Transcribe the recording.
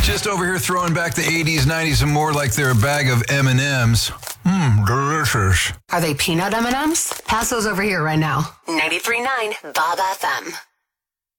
Just over here throwing back the 80s, 90s, and more like they're a bag of M&Ms. Delicious. Are they peanut M&Ms? Pass those over here right now. 93.9 Bob FM.